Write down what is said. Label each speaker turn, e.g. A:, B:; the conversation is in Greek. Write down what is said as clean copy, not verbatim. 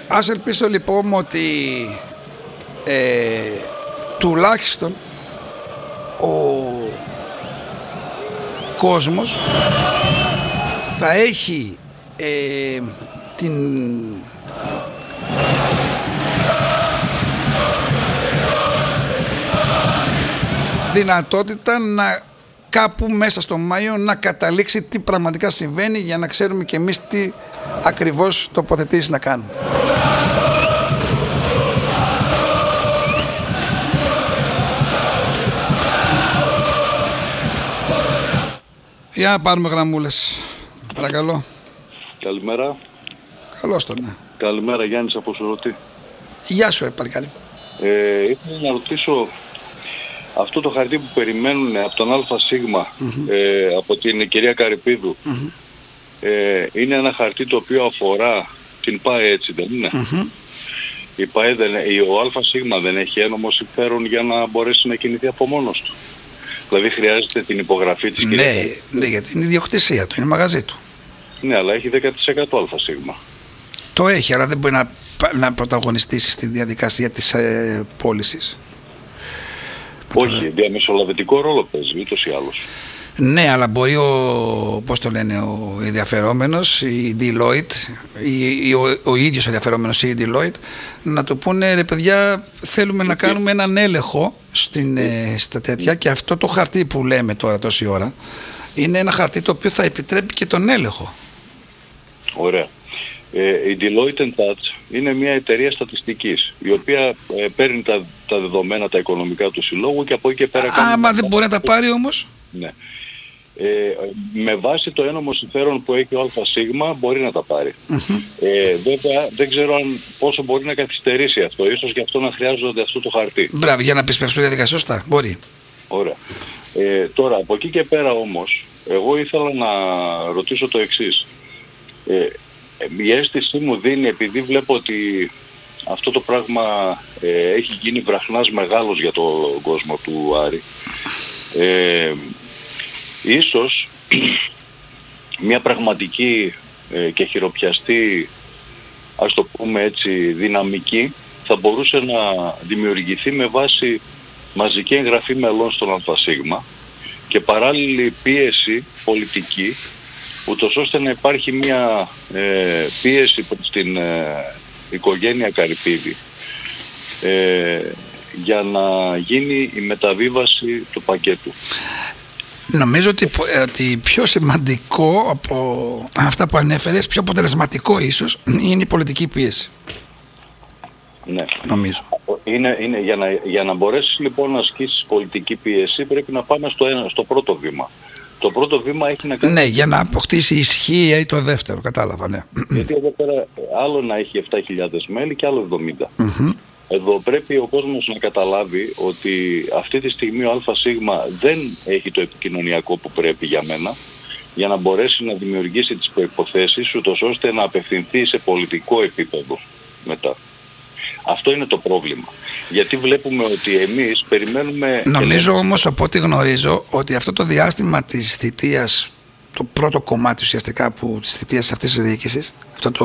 A: Ας ελπίσω λοιπόν ότι τουλάχιστον ο κόσμος θα έχει την δυνατότητα να κάπου μέσα στο Μάιο να καταλήξει τι πραγματικά συμβαίνει, για να ξέρουμε και εμείς τι ακριβώς τοποθετήσεις να κάνουμε. Για να πάρουμε γραμμούλες, παρακαλώ.
B: Καλημέρα.
A: Καλώς τον. Ναι.
B: Καλημέρα, Γιάννης από Σουρωτή.
A: Γεια σου, παρακαλώ.
B: Ήθελα να ρωτήσω, αυτό το χαρτί που περιμένουν από τον ΑΣ, από την κυρία Καρυπίδου, είναι ένα χαρτί το οποίο αφορά την ΠΑΕ, έτσι δεν είναι? Η ΠΑΕ ο ΑΣ δεν έχει ένομο συμφέρον για να μπορέσει να κινηθεί από μόνος του? Δηλαδή χρειάζεται την υπογραφή της κυρίας?
A: Ναι, γιατί είναι ιδιοκτησία του, είναι μαγαζί του.
B: Ναι, αλλά έχει 10% ΑΣ.
A: Το έχει, αλλά δεν μπορεί να πρωταγωνιστήσει στη διαδικασία της πώλησης.
B: Όχι, διαμεσολαβητικό ρόλο παίζει ούτως ή άλλως.
A: Ναι, αλλά μπορεί πώς το λένε, ο ενδιαφερόμενος, η Deloitte, ο ίδιος ο ενδιαφερόμενος ή η Deloitte, να του πούνε, ρε παιδιά, θέλουμε να κάνουμε έναν έλεγχο στα τέτοια, και αυτό το χαρτί που λέμε τώρα τόση ώρα είναι ένα χαρτί το οποίο θα επιτρέπει και τον έλεγχο.
B: Ωραία. Η Deloitte Touch είναι μια εταιρεία στατιστικής, η οποία παίρνει τα δεδομένα, τα οικονομικά του συλλόγου, και από εκεί και πέρα...
A: Μα δεν μπορεί να τα πάρει όμως.
B: Ναι. Με βάση το ένομο συμφέρον που έχει ο ΑΣ μπορεί να τα πάρει. Βέβαια δεν ξέρω πόσο μπορεί να καθυστερήσει αυτό. Ίσως γι' αυτό να χρειάζονται αυτό το χαρτί.
A: Μπράβο, για να πεις τη διαδικασία σωστά. Μπορεί.
B: Ωραία. Τώρα από εκεί και πέρα όμως, εγώ ήθελα να ρωτήσω το εξής. Η αίσθησή μου δίνει, επειδή βλέπω ότι αυτό το πράγμα έχει γίνει βραχνάς μεγάλος για τον κόσμο του Άρη, ίσως μια πραγματική και χειροπιαστή, ας το πούμε έτσι, δυναμική θα μπορούσε να δημιουργηθεί με βάση μαζική εγγραφή μελών στον ΑΣ και παράλληλη πίεση πολιτική, ούτως ώστε να υπάρχει μια πίεση προς την οικογένεια Καρυπίδη για να γίνει η μεταβίβαση του πακέτου.
A: Νομίζω ότι πιο σημαντικό από αυτά που ανέφερες, πιο αποτελεσματικό ίσως, είναι η πολιτική πίεση.
B: Ναι.
A: Νομίζω.
B: Είναι για να μπορέσεις λοιπόν να ασκήσεις πολιτική πίεση, πρέπει να πάμε στο πρώτο βήμα. Το πρώτο βήμα έχει να κάνει...
A: Ναι, για να αποκτήσει ισχύ ή το δεύτερο, κατάλαβα, ναι.
B: Γιατί εδώ πέρα άλλο να έχει 7.000 μέλη και άλλο 70. Εδώ πρέπει ο κόσμος να καταλάβει ότι αυτή τη στιγμή ο ΑΣ δεν έχει το επικοινωνιακό που πρέπει για μένα, για να μπορέσει να δημιουργήσει τις προϋποθέσεις, ούτως ώστε να απευθυνθεί σε πολιτικό επίπεδο μετά. Αυτό είναι το πρόβλημα. Γιατί βλέπουμε ότι εμείς περιμένουμε...
A: Νομίζω όμως, από ό,τι γνωρίζω, ότι αυτό το διάστημα της θητείας, το πρώτο κομμάτι ουσιαστικά της θητείας αυτής της διοίκησης, αυτό το